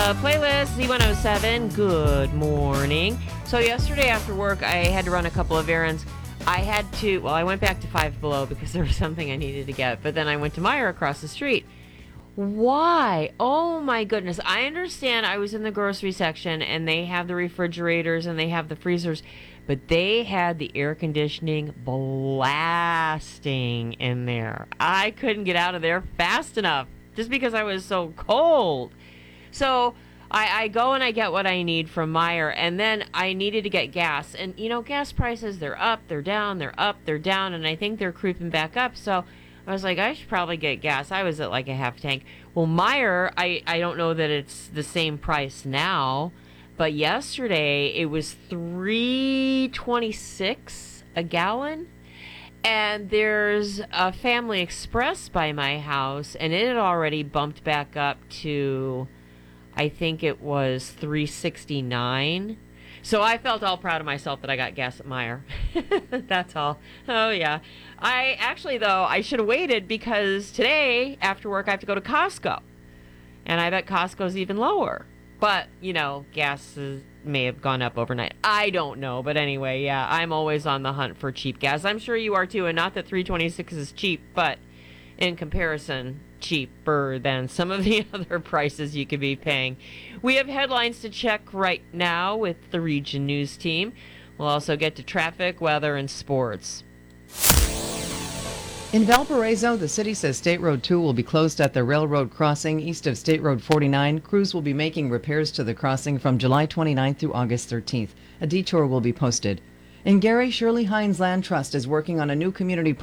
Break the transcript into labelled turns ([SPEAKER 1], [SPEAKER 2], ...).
[SPEAKER 1] Playlist Z107. Good morning. So yesterday after work, I had to run a couple of errands. I went back to Five Below because there was something I needed to get, but then I went to Meijer across the street. Why? Oh my goodness. I understand I was in the grocery section and they have the refrigerators and they have the freezers, but they had the air conditioning blasting in there. I couldn't get out of there fast enough just because I was so cold. So I go and I get what I need from Meijer, and then I needed to get gas. And, gas prices, they're up, they're down, they're up, they're down, and I think they're creeping back up. So I was like, I should probably get gas. I was at like a half tank. Well, Meijer, I don't know that it's the same price now, but yesterday it was $3.26 a gallon. And there's a Family Express by my house, and it had already bumped back up to, I think it was $3.69. So I felt all proud of myself that I got gas at Meijer. That's all. Oh, yeah. I should have waited because today, after work, I have to go to Costco. And I bet Costco's even lower. But, gas may have gone up overnight. I don't know. But anyway, yeah, I'm always on the hunt for cheap gas. I'm sure you are too. And not that $3.26 is cheap, but in comparison, cheaper than some of the other prices you could be paying. We have headlines to check right now with the Region News team. We'll also get to traffic, weather, and sports.
[SPEAKER 2] In Valparaiso, the city says State Road 2 will be closed at the railroad crossing east of State Road 49. Crews will be making repairs to the crossing from July 29th through August 13th. A detour will be posted. In Gary, Shirley Hines Land Trust is working on a new community